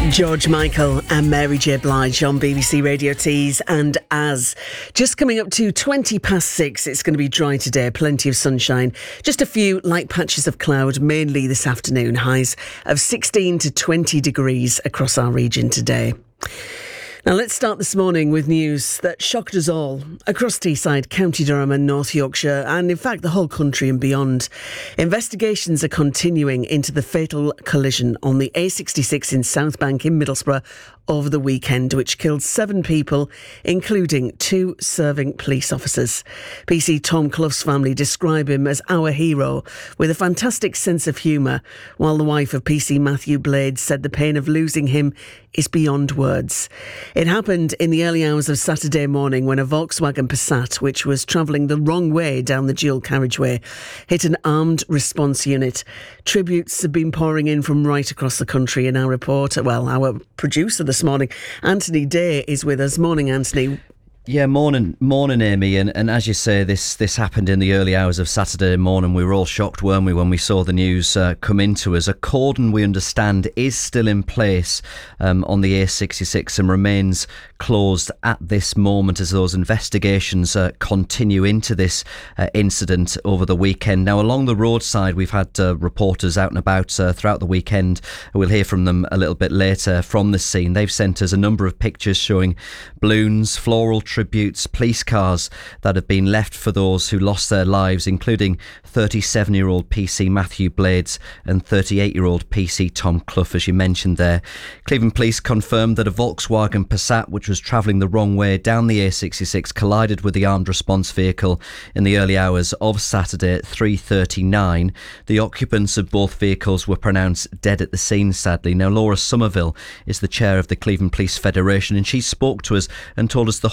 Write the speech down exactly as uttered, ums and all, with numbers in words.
George Michael and Mary J Blige on B B C Radio Tees and As. Just coming up to twenty past six, it's going to be dry today, plenty of sunshine. Just a few light patches of cloud, mainly this afternoon. Highs of sixteen to twenty degrees across our region today. Now let's start this morning with news that shocked us all across Teesside, County Durham and North Yorkshire, and in fact the whole country and beyond. Investigations are continuing into the fatal collision on the A sixty-six in Southbank in Middlesbrough over the weekend, which killed seven people, including two serving police officers. P C Tom Clough's family describe him as our hero, with a fantastic sense of humour, while the wife of P C Matthew Blades said the pain of losing him is beyond words. It happened in the early hours of Saturday morning when a Volkswagen Passat, which was travelling the wrong way down the dual carriageway, hit an armed response unit. Tributes have been pouring in from right across the country, and our reporter, well, our producer this morning, Anthony Day, is with us. Morning, Anthony. Yeah, morning, morning, Amy. And, and as you say, this this happened in the early hours of Saturday morning. We were all shocked, weren't we, when we saw the news uh, come into us. A cordon, we understand, is still in place um, on the A sixty-six and remains closed at this moment as those investigations uh, continue into this uh, incident over the weekend. Now, along the roadside, we've had uh, reporters out and about uh, throughout the weekend. We'll hear from them a little bit later from the scene. They've sent us a number of pictures showing balloons, floral tributes, police cars that have been left for those who lost their lives, including thirty-seven-year-old P C Matthew Blades and thirty-eight-year-old P C Tom Clough, as you mentioned there. Cleveland Police confirmed that a Volkswagen Passat, which was travelling the wrong way down the A sixty-six, collided with the armed response vehicle in the early hours of Saturday at three thirty-nine. The occupants of both vehicles were pronounced dead at the scene, sadly. Now, Laura Somerville is the chair of the Cleveland Police Federation, and she spoke to us and told us the